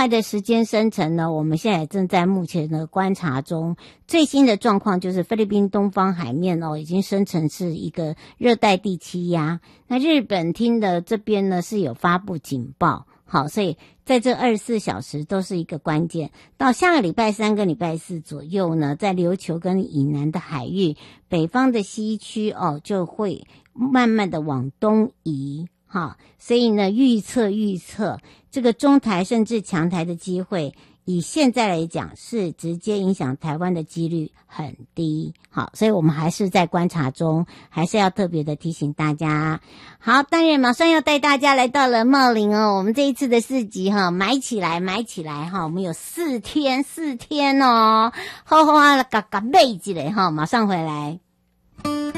快的时间生成呢，我们现在正在目前的观察中。最新的状况就是菲律宾东方海面已经生成是一个热带低气压。那日本厅的这边呢是有发布警报。好，所以在这24小时都是一个关键。到下个礼拜3跟礼拜4左右呢，在琉球跟以南的海域，北方的西区就会慢慢的往东移。好，所以呢，预测这个中台甚至强台的机会，以现在来讲是直接影响台湾的几率很低。好，所以我们还是在观察中，还是要特别的提醒大家。好，当然马上要带大家来到了茂林我们这一次的4集买起来我们有4天好好啊，嘎嘎买起来马上回来。